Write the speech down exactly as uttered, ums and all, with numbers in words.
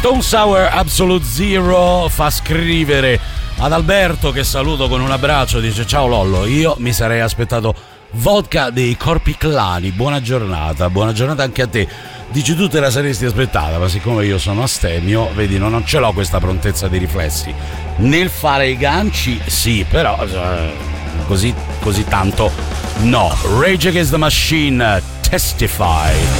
Stone Sour Absolute Zero fa scrivere ad Alberto, che saluto con un abbraccio, dice: ciao Lollo, io mi sarei aspettato vodka dei Corpi Clani, buona giornata, buona giornata anche a te. Dici tu te la saresti aspettata, ma siccome io sono astemio, vedi, non ce l'ho questa prontezza di riflessi. Nel fare i ganci sì, però eh, così, così tanto no. Rage Against the Machine, Testify.